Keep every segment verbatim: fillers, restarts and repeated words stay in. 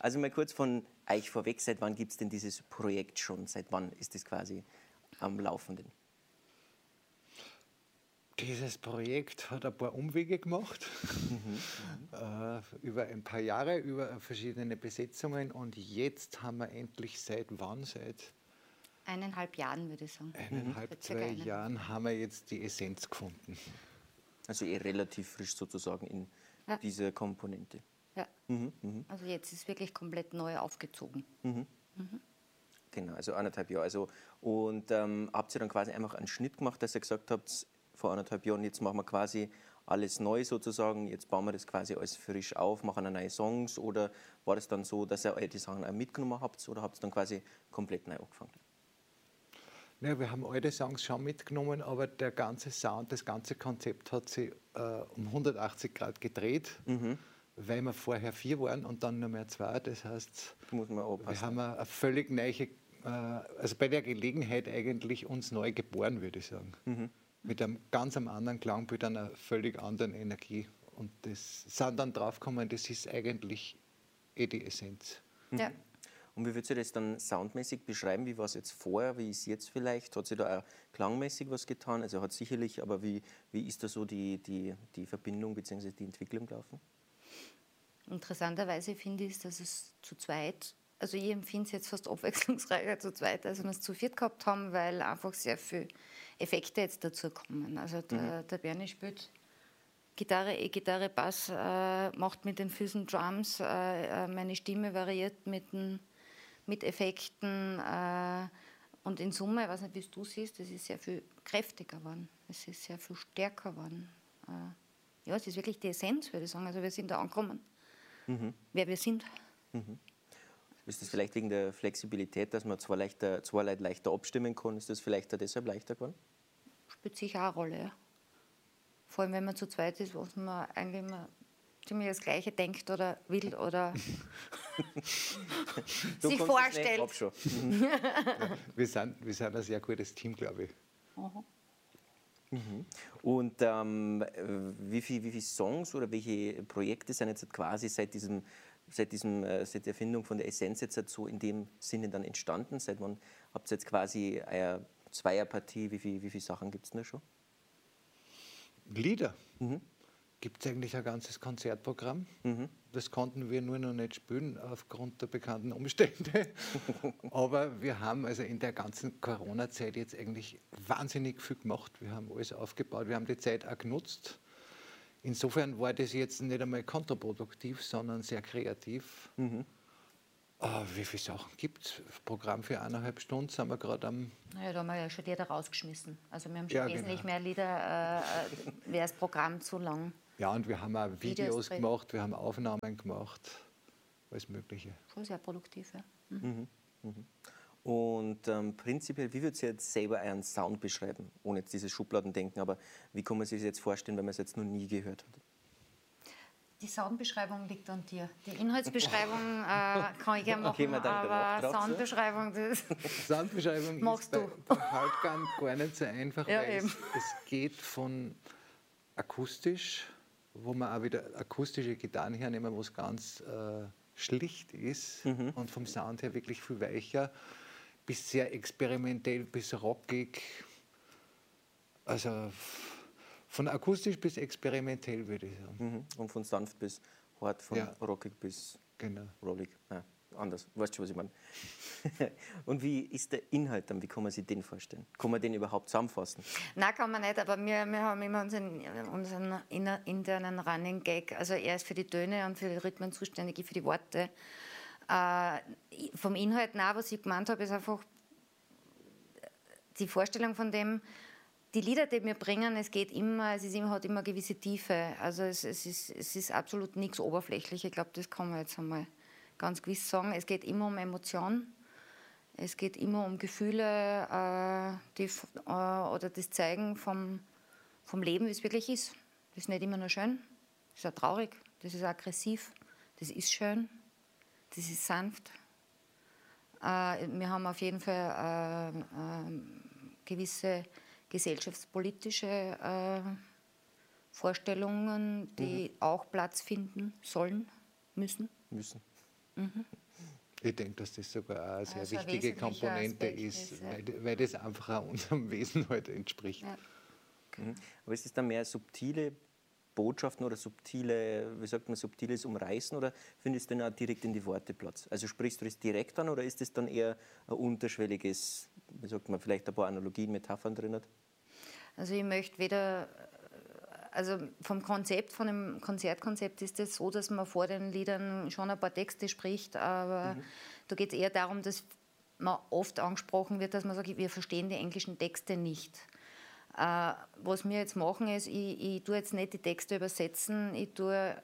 Also mal kurz von euch vorweg, seit wann gibt es denn dieses Projekt schon? Seit wann ist das quasi am Laufenden? Dieses Projekt hat ein paar Umwege gemacht, mhm. äh, über ein paar Jahre, über verschiedene Besetzungen, und jetzt haben wir endlich seit wann? Seit eineinhalb Jahren, würde ich sagen. Eineinhalb, mhm. zwei Jahren haben wir jetzt die Essenz gefunden. Also eh relativ frisch sozusagen in ja. dieser Komponente. Ja, mhm, mh. Also jetzt ist wirklich komplett neu aufgezogen. Mhm. Mhm. Genau, also anderthalb Jahre. Also, und ähm, habt ihr dann quasi einfach einen Schnitt gemacht, dass ihr gesagt habt, vor anderthalb Jahren, jetzt machen wir quasi alles neu sozusagen, jetzt bauen wir das quasi alles frisch auf, machen neue Songs, oder war das dann so, dass ihr alte Sachen auch mitgenommen habt, oder habt ihr dann quasi komplett neu angefangen? Ja, wir haben alte Songs schon mitgenommen, aber der ganze Sound, das ganze Konzept hat sich äh, um hundertachtzig Grad gedreht, mhm. weil wir vorher vier waren und dann nur mehr zwei. Das heißt, muss man wir haben eine völlig neue, äh, also bei der Gelegenheit eigentlich uns neu geboren, würde ich sagen. Mhm. Mit einem ganz anderen Klangbild, einer völlig anderen Energie. Und das sind dann draufgekommen, das ist eigentlich eh die Essenz. Ja. Und wie würdest du das dann soundmäßig beschreiben? Wie war es jetzt vorher? Wie ist es jetzt vielleicht? Hat sich da auch klangmäßig was getan? Also hat sicherlich, aber wie, wie ist da so die, die, die Verbindung bzw. die Entwicklung gelaufen? Interessanterweise finde ich, dass es zu zweit, also ich empfinde es jetzt fast abwechslungsreicher zu zweit, als wir es zu viert gehabt haben, weil einfach sehr viele Effekte jetzt dazu kommen. Also der, mhm. der Bernie spielt Gitarre, E-Gitarre, Bass, äh, macht mit den Füßen Drums, äh, meine Stimme variiert mit, den, mit Effekten äh, und in Summe, ich weiß nicht, wie du siehst, es ist sehr viel kräftiger geworden, es ist sehr viel stärker geworden. Äh, ja, es ist wirklich die Essenz, würde ich sagen. Also wir sind da angekommen, mhm. wer wir sind. Mhm. Ist das vielleicht wegen der Flexibilität, dass man zwei, leichter, zwei Leute leichter abstimmen kann? Ist das vielleicht auch deshalb leichter geworden? Spielt sicher auch eine Rolle, ja. Vor allem, wenn man zu zweit ist, was man eigentlich immer ziemlich das Gleiche denkt oder will oder sich vorstellt. Mhm. Ja, wir, sind, wir sind ein sehr gutes Team, glaube ich. Aha. Mhm. Und ähm, wie viele wie viel Songs oder welche Projekte sind jetzt quasi seit diesem Seit, diesem, seit der Erfindung von der Essenz jetzt so in dem Sinne dann entstanden? Seit wann habt ihr jetzt quasi eine Zweierpartie? Wie viele wie viel Sachen gibt es denn da schon? Lieder. Mhm. Gibt es eigentlich ein ganzes Konzertprogramm. Mhm. Das konnten wir nur noch nicht spielen aufgrund der bekannten Umstände. Aber wir haben also in der ganzen Corona-Zeit jetzt eigentlich wahnsinnig viel gemacht. Wir haben alles aufgebaut, wir haben die Zeit auch genutzt. Insofern war das jetzt nicht einmal kontraproduktiv, sondern sehr kreativ. Mhm. Uh, wie viele Sachen gibt es? Programm für eineinhalb Stunden sind wir gerade am... Naja, da haben wir ja schon Lieder rausgeschmissen. Also wir haben schon ja, wesentlich genau. mehr Lieder, äh, wäre das Programm zu lang. Ja, und wir haben auch Videos gemacht, wir haben Aufnahmen gemacht, alles Mögliche. Schon sehr produktiv, ja. Mhm. Mhm. Und ähm, prinzipiell, wie würdet ihr jetzt selber euren Sound beschreiben? Ohne jetzt dieses Schubladendenken, aber wie kann man sich das jetzt vorstellen, wenn man es jetzt noch nie gehört hat? Die Soundbeschreibung liegt an dir. Die Inhaltsbeschreibung äh, kann ich gerne machen, okay, aber Soundbeschreibung, das Soundbeschreibung machst ist du. bei, bei Halbgang gar nicht so einfach, ja, weil es, es geht von akustisch, wo man auch wieder akustische Gitarren hernehmen, wo es ganz äh, schlicht ist mhm. und vom Sound her wirklich viel weicher, bis sehr experimentell, bis rockig. Also von akustisch bis experimentell, würde ich sagen. Mhm. Und von sanft bis hart, von ja. rockig bis genau. rollig. Ja, anders, weißt du, was ich meine. Und wie ist der Inhalt dann? Wie kann man sich den vorstellen? Kann man den überhaupt zusammenfassen? Nein, kann man nicht, aber wir, wir haben immer unseren, unseren internen Running Gag. Also er ist für die Töne und für die Rhythmen zuständig, ich für die Worte. Äh, vom Inhalt nach, was ich gemeint habe, ist einfach die Vorstellung von dem, die Lieder, die wir bringen, es geht immer, es ist immer, hat immer eine gewisse Tiefe. Also es, es, ist, es ist absolut nichts oberflächlich. Ich glaube, das kann man jetzt einmal ganz gewiss sagen. Es geht immer um Emotion. Es geht immer um Gefühle äh, die, äh, oder das Zeigen vom, vom Leben, wie es wirklich ist. Das ist nicht immer nur schön, das ist auch traurig, das ist aggressiv, das ist schön, das ist sanft. Äh, wir haben auf jeden Fall äh, äh, gewisse gesellschaftspolitische äh, Vorstellungen, die mhm. auch Platz finden sollen, müssen. Müssen. Mhm. Ich denke, dass das sogar auch eine sehr Also ein wichtige wesentlicher Komponente Aspekt ist, ist, ja. weil, weil das einfach auch unserem Wesen halt entspricht. Ja. Mhm. Aber ist es dann mehr subtile Botschaften oder subtile, wie sagt man, subtiles Umreißen oder findest du dann auch direkt in die Worte Platz? Also sprichst du das direkt an oder ist es dann eher ein unterschwelliges, wie sagt man, vielleicht ein paar Analogien, Metaphern drin hat? Also ich möchte weder, also vom Konzept, von dem Konzertkonzept ist es so, dass man vor den Liedern schon ein paar Texte spricht, aber mhm. da geht es eher darum, dass man oft angesprochen wird, dass man sagt, wir verstehen die englischen Texte nicht. Uh, was wir jetzt machen, ist, ich, ich tue jetzt nicht die Texte übersetzen, ich tue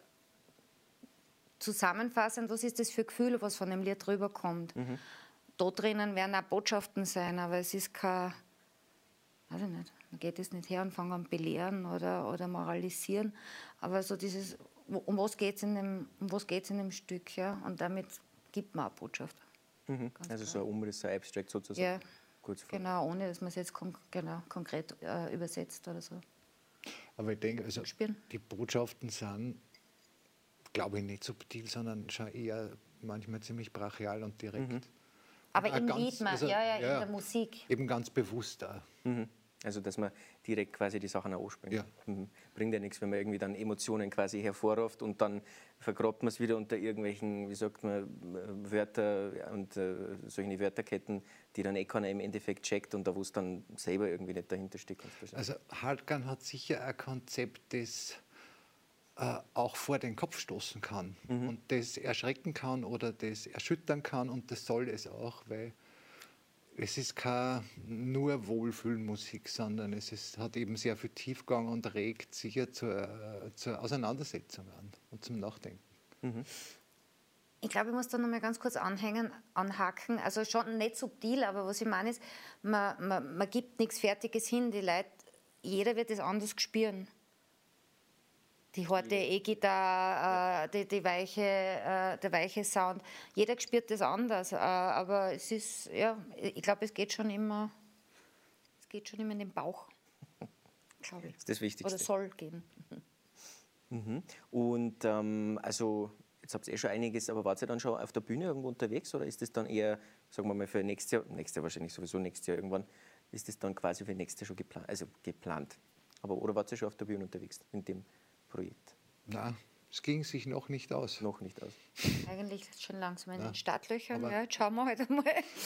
zusammenfassen, was ist das für Gefühl, was von dem Lied rüberkommt. Mhm. Da drinnen werden auch Botschaften sein, aber es ist kein, weiß ich nicht, man geht jetzt nicht her und fängt an belehren oder, oder moralisieren, aber so dieses, um was geht es in dem, um was geht's in dem Stück, ja, und damit gibt man auch Botschaft. Mhm. Also klar. So ein Umriss, so ein Abstract sozusagen. Ja. Genau, ohne dass man es jetzt kon genau, konkret äh, übersetzt oder so. Aber ich denke, also die Botschaften sind, glaube ich, nicht subtil, sondern schon eher manchmal ziemlich brachial und direkt. Mhm. Aber im ganz, Lied, man, also, ja, ja, ja, in der Musik. Eben ganz bewusst auch. Mhm. Also, dass man direkt quasi die Sachen auch anspricht. Ja. Mhm. Bringt ja nichts, wenn man irgendwie dann Emotionen quasi hervorruft und dann vergrabt man es wieder unter irgendwelchen, wie sagt man, Wörter und äh, solche Wörterketten, die dann eh keiner im Endeffekt checkt und da wo es dann selber irgendwie nicht dahinter steckt. Also Hartgarn hat sicher ein Konzept, das äh, auch vor den Kopf stoßen kann mhm. und das erschrecken kann oder das erschüttern kann und das soll es auch, weil es ist keine nur Wohlfühlmusik, sondern es ist, hat eben sehr viel Tiefgang und regt sicher zur, zur Auseinandersetzung an und zum Nachdenken. Mhm. Ich glaube, ich muss da noch mal ganz kurz anhängen, anhaken. Also schon nicht subtil, aber was ich meine ist, man, man, man gibt nichts Fertiges hin. Die Leute, jeder wird es anders spüren. Die harte E-Gitarre, äh, die, die weiche, äh, der weiche Sound. Jeder spürt das anders. Äh, aber es ist, ja, ich glaube, es geht schon immer, es geht schon immer in den Bauch. Glaube ich. Das ist das Wichtigste. Oder soll gehen. Mhm. Und ähm, also, jetzt habt ihr eh schon einiges, aber wart ihr dann schon auf der Bühne irgendwo unterwegs oder ist das dann eher, sagen wir mal, für nächstes Jahr, nächstes Jahr wahrscheinlich sowieso nächstes Jahr irgendwann, ist das dann quasi für nächstes Jahr schon geplant, also geplant? Aber oder wart ihr schon auf der Bühne unterwegs in dem Projekt? Na, es ging sich noch nicht aus. Noch nicht aus. Eigentlich schon langsam in ja, den Startlöchern. Ja, jetzt schauen wir halt einmal.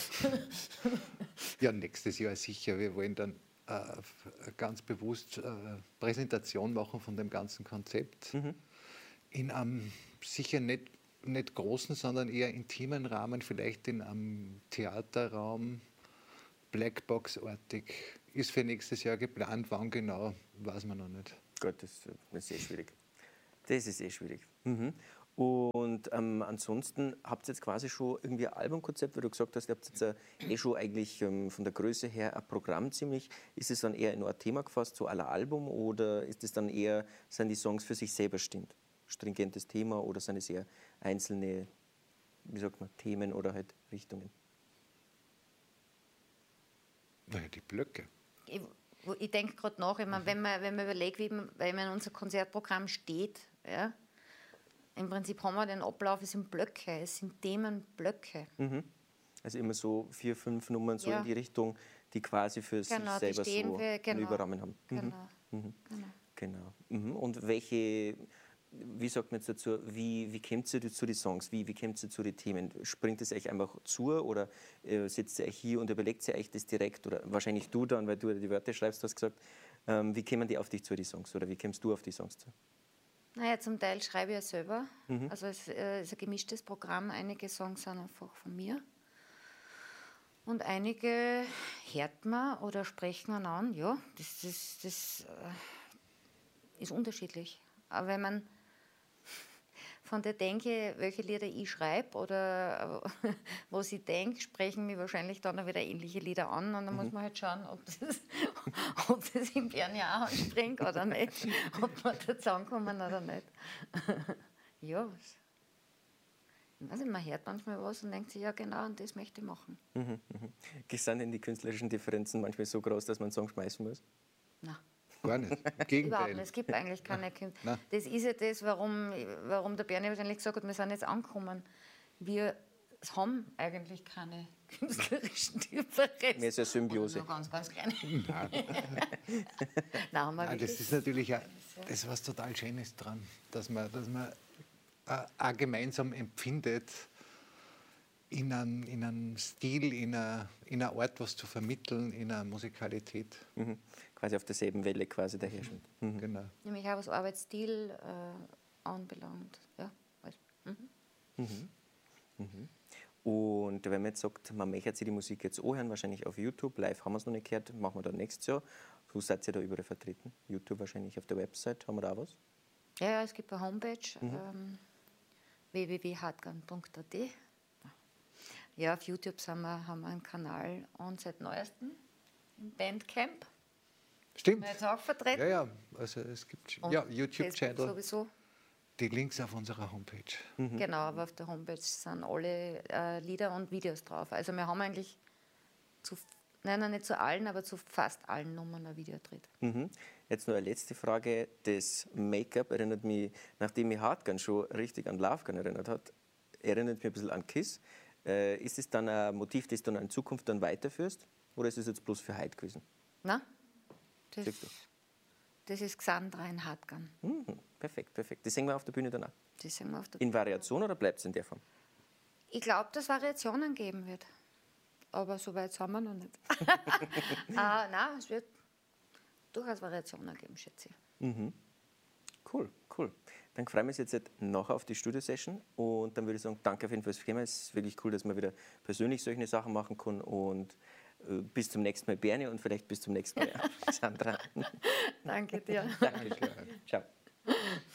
Ja, nächstes Jahr sicher. Wir wollen dann äh, ganz bewusst äh, Präsentation machen von dem ganzen Konzept. Mhm. In einem sicher nicht, nicht großen, sondern eher intimen Rahmen, vielleicht in einem Theaterraum, Blackbox-artig. Ist für nächstes Jahr geplant, wann genau, weiß man noch nicht. Gut, das ist eh schwierig. Das ist eh schwierig. Mhm. Und ähm, ansonsten habt ihr jetzt quasi schon irgendwie ein Albumkonzept, weil du gesagt hast, ihr habt jetzt äh, eh schon eigentlich ähm, von der Größe her ein Programm ziemlich. Ist es dann eher in ein Thema gefasst, so aller Album, oder ist es dann eher, sind die Songs für sich selber stimmt? Stringentes Thema oder sind es eher einzelne, wie sagt man, Themen oder halt Richtungen? Naja, die Blöcke. Ich, ich denke gerade nach, ich meine, wenn, man, wenn man überlegt, wie man, wenn man in unser Konzertprogramm steht, ja, im Prinzip haben wir den Ablauf, es sind Blöcke, es sind Themenblöcke. Mhm. Also immer so vier, fünf Nummern so ja. in die Richtung, die quasi für genau, sich selber so wir, genau. einen Überrahmen haben. Mhm. Genau. Mhm. genau. genau. Mhm. Und welche, wie sagt man jetzt dazu, wie, wie kommt ihr zu den Songs, wie, wie kommt ihr zu den Themen? Springt es euch einfach zu oder äh, sitzt ihr euch hier und überlegt ihr euch das direkt oder wahrscheinlich du dann, weil du die Wörter schreibst, hast gesagt, ähm, wie kommen die auf dich zu, die Songs oder wie kommst du auf die Songs zu? Naja, zum Teil schreibe ich ja selber, mhm. also es äh, ist ein gemischtes Programm, einige Songs sind einfach von mir und einige hört man oder sprechen man an, ja, das, das, das äh, ist unterschiedlich, aber wenn man von der denke, welche Lieder ich schreibe oder äh, was ich denke, sprechen mich wahrscheinlich dann auch wieder ähnliche Lieder an und dann mhm. muss man halt schauen, ob das, ob das im Bern ja auch anspringt oder nicht, ob wir da zusammenkommen oder nicht. Ja, ich weiß nicht, man hört manchmal was und denkt sich, ja genau, und das möchte ich machen. Mhm, mhm. Sind denn die künstlerischen Differenzen manchmal so groß, dass man einen Song schmeißen muss? Nein. Gar nicht. Im Gegenteil. Überhaupt nicht. Es gibt eigentlich keine Künstler. Das ist ja das, warum, warum der Bernie wahrscheinlich gesagt hat, wir sind jetzt angekommen. wir haben eigentlich keine künstlerischen Differenzen. Mehr so eine Symbiose. Oder nur ganz, ganz kleine. Nein, haben wir Nein, das wirklich- ist natürlich auch, das, was total schön ist dran, dass man, dass man äh, auch gemeinsam empfindet, in einem, in einem Stil, in einer, in einer Art, was zu vermitteln, in einer Musikalität. Mhm. Quasi auf derselben Welle quasi daher schon. Mhm. Genau. Nämlich auch was Arbeitsstil äh, anbelangt. Ja, also, mhm. Und wenn man jetzt sagt, man möchte sich die Musik jetzt anhören, wahrscheinlich auf YouTube, live haben wir es noch nicht gehört, machen wir dann nächstes Jahr. Wo seid ihr da überall vertreten? YouTube wahrscheinlich auf der Website, haben wir da auch was? Ja, ja, es gibt eine Homepage, ähm, w w w punkt hartgarn punkt a t. Ja, auf YouTube sind wir, haben wir einen Kanal und seit neuestem im Bandcamp. Stimmt. Wir jetzt auch vertreten. Ja, ja, also es gibt Und ja, Facebook YouTube-Channel, sowieso. die Links auf unserer Homepage. Genau, aber auf der Homepage sind alle äh, Lieder und Videos drauf. Also wir haben eigentlich zu, nein, nein, nicht zu allen, aber zu fast allen Nummern ein Video gedreht. Mhm. Jetzt noch eine letzte Frage. Das Make-up erinnert mich, nachdem mich Hartgarn schon richtig an Love Gun erinnert hat, erinnert mich ein bisschen an Kiss. Äh, ist es dann ein Motiv, das du dann in Zukunft dann weiterführst? Oder ist es jetzt bloß für heute gewesen? Nein? Das, Siehst du. das ist Xandra in Hartgarn. Mhm. Perfekt, perfekt. Das singen wir auf der Bühne dann auch. Das sehen wir auf der In Variation oder bleibt es in der Form? Ich glaube, dass es Variationen geben wird. Aber so weit sind wir noch nicht. ah, nein, es wird durchaus Variationen geben, schätze ich. Cool, cool. Dann freuen wir uns jetzt nachher auf die Studio-Session und dann würde ich sagen, danke auf jeden Fall fürs Thema. Es ist wirklich cool, dass man wieder persönlich solche Sachen machen kann und äh, bis zum nächsten Mal Bernie und vielleicht bis zum nächsten Mal Sandra. Danke dir. Danke. Ciao.